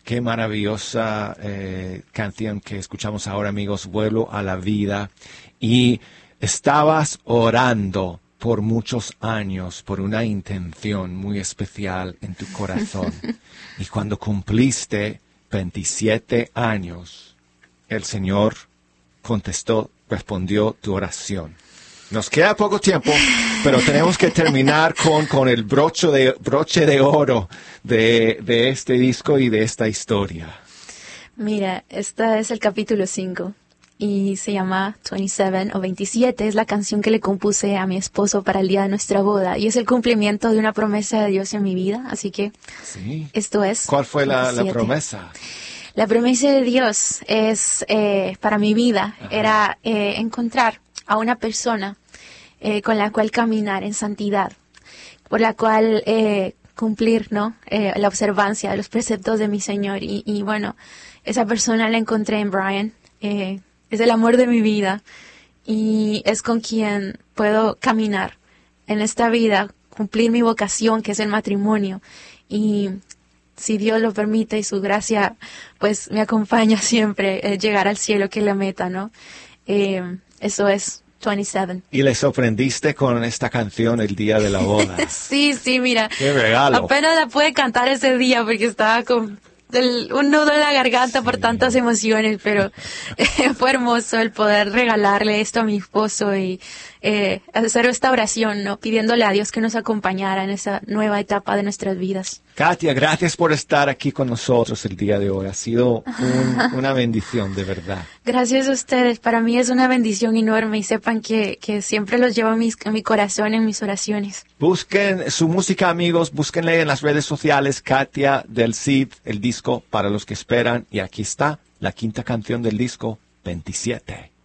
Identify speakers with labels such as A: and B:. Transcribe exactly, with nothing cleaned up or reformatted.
A: Qué maravillosa eh, canción que escuchamos ahora, amigos, Vuelo a la Vida. Y estabas orando por muchos años, por una intención muy especial en tu corazón. Y cuando cumpliste veintisiete años, el Señor contestó, respondió tu oración. Nos queda poco tiempo, pero tenemos que terminar con, con el broche de, broche de oro de, de este disco y de esta historia.
B: Mira, este es el capítulo cinco y se llama veintisiete o veintisiete. Es la canción que le compuse a mi esposo para el día de nuestra boda y es el cumplimiento de una promesa de Dios en mi vida. Así que
A: Sí.
B: Esto es.
A: ¿Cuál fue la, la
B: veintisiete.
A: promesa?
B: La promesa de Dios es eh, para mi vida. Ajá. Era eh, encontrar a una persona eh, con la cual caminar en santidad, por la cual eh, cumplir, ¿no? Eh, la observancia de los preceptos de mi Señor. Y, y bueno, esa persona la encontré en Brian. Eh, es el amor de mi vida y es con quien puedo caminar en esta vida, cumplir mi vocación, que es el matrimonio. Y si Dios lo permite y su gracia, pues me acompaña siempre, eh, llegar al cielo, que es la meta, ¿no? Eh, eso es veintisiete.
A: Y le sorprendiste con esta canción el día de la boda.
B: Sí, sí, mira.
A: ¡Qué regalo!
B: Apenas la pude cantar ese día porque estaba con el, un nudo en la garganta, sí, por tantas emociones, pero eh, fue hermoso el poder regalarle esto a mi esposo y eh, hacer esta oración, ¿no? Pidiéndole a Dios que nos acompañara en esa nueva etapa de nuestras vidas.
A: Katia, gracias por estar aquí con nosotros el día de hoy. Ha sido un, una bendición, de verdad.
B: Gracias a ustedes. Para mí es una bendición enorme y sepan que, que siempre los llevo en, mis, en mi corazón, en mis oraciones.
A: Busquen su música, amigos. Búsquenle en las redes sociales, Katia del Cid, el disco para los que esperan. Y aquí está la quinta canción del disco, veintisiete.